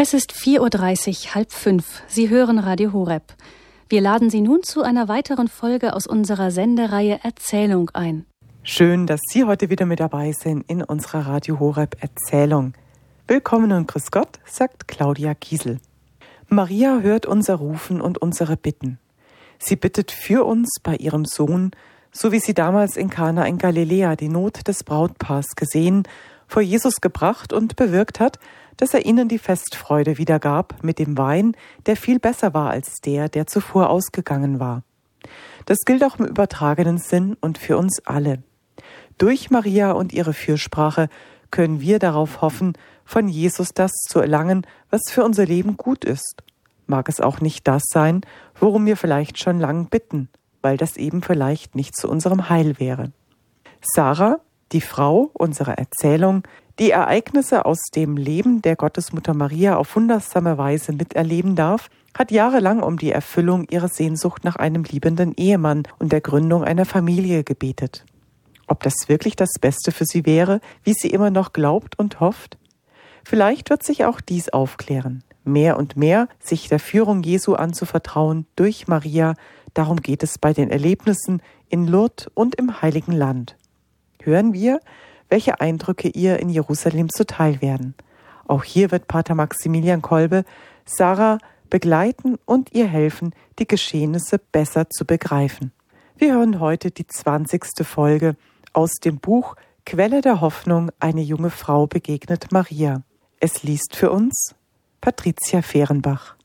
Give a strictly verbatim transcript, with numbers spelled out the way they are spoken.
Es ist vier Uhr dreißig, halb fünf. Sie hören Radio Horeb. Wir laden Sie nun zu einer weiteren Folge aus unserer Sendereihe Erzählung ein. Schön, dass Sie heute wieder mit dabei sind in unserer Radio Horeb Erzählung. Willkommen und grüß Gott, sagt Claudia Kiesel. Maria hört unser Rufen und unsere Bitten. Sie bittet für uns bei ihrem Sohn, so wie sie damals in Kana in Galiläa die Not des Brautpaars gesehen, vor Jesus gebracht und bewirkt hat, dass er ihnen die Festfreude wiedergab mit dem Wein, der viel besser war als der, der zuvor ausgegangen war. Das gilt auch im übertragenen Sinn und für uns alle. Durch Maria und ihre Fürsprache können wir darauf hoffen, von Jesus das zu erlangen, was für unser Leben gut ist. Mag es auch nicht das sein, worum wir vielleicht schon lang bitten, weil das eben vielleicht nicht zu unserem Heil wäre. Sarah, die Frau unserer Erzählung, die Ereignisse aus dem Leben der Gottesmutter Maria auf wundersame Weise miterleben darf, hat jahrelang um die Erfüllung ihrer Sehnsucht nach einem liebenden Ehemann und der Gründung einer Familie gebetet. Ob das wirklich das Beste für sie wäre, wie sie immer noch glaubt und hofft? Vielleicht wird sich auch dies aufklären. Mehr und mehr sich der Führung Jesu anzuvertrauen durch Maria, darum geht es bei den Erlebnissen in Lourdes und im Heiligen Land. Hören wir, welche Eindrücke ihr in Jerusalem zuteil werden. Auch hier wird Pater Maximilian Kolbe Sarah begleiten und ihr helfen, die Geschehnisse besser zu begreifen. Wir hören heute die zwanzigste Folge aus dem Buch Quelle der Hoffnung, eine junge Frau begegnet Maria. Es liest für uns Patricia Fehrenbach.